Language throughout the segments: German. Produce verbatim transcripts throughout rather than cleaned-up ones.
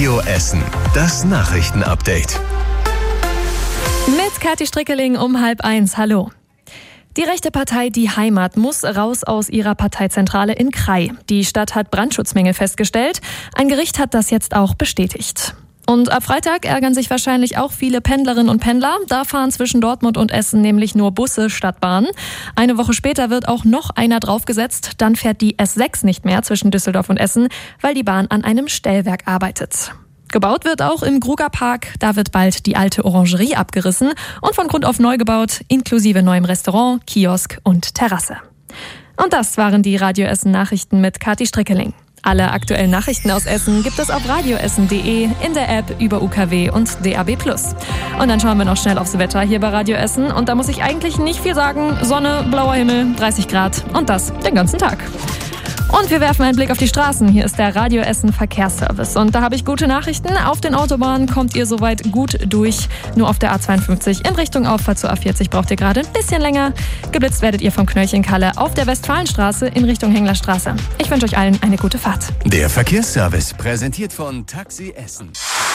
Radio Essen. Das Nachrichtenupdate. Mit Kathi Strickeling um halb eins. Hallo. Die rechte Partei Die Heimat muss raus aus ihrer Parteizentrale in Krai. Die Stadt hat Brandschutzmängel festgestellt. Ein Gericht hat das jetzt auch bestätigt. Und ab Freitag ärgern sich wahrscheinlich auch viele Pendlerinnen und Pendler. Da fahren zwischen Dortmund und Essen nämlich nur Busse statt Bahnen. Eine Woche später wird auch noch einer draufgesetzt. Dann fährt die S sechs nicht mehr zwischen Düsseldorf und Essen, weil die Bahn an einem Stellwerk arbeitet. Gebaut wird auch im Grugerpark. Da wird bald die alte Orangerie abgerissen und von Grund auf neu gebaut, inklusive neuem Restaurant, Kiosk und Terrasse. Und das waren die Radio Essen Nachrichten mit Kathi Strickeling. Alle aktuellen Nachrichten aus Essen gibt es auf radioessen punkt de, in der App, über U K W und D A B plus. Und dann schauen wir noch schnell aufs Wetter hier bei Radio Essen. Und da muss ich eigentlich nicht viel sagen. Sonne, blauer Himmel, dreißig Grad und das den ganzen Tag. Und wir werfen einen Blick auf die Straßen. Hier ist der Radio Essen Verkehrsservice. Und da habe ich gute Nachrichten. Auf den Autobahnen kommt ihr soweit gut durch. Nur auf der A zweiundfünfzig in Richtung Auffahrt zur A vierzig braucht ihr gerade ein bisschen länger. Geblitzt werdet ihr vom Knöllchen Kalle auf der Westfalenstraße in Richtung Henglerstraße. Ich wünsche euch allen eine gute Fahrt. Der Verkehrsservice, präsentiert von Taxi Essen.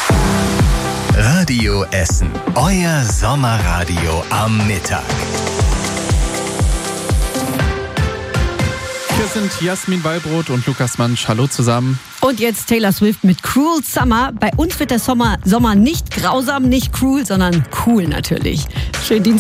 Radio Essen, euer Sommerradio am Mittag. Hier sind Jasmin Wallbrot und Lukas Mansch. Hallo zusammen. Und jetzt Taylor Swift mit Cruel Summer. Bei uns wird der Sommer, Sommer nicht grausam, nicht cruel, sondern cool natürlich. Schönen Dienstag.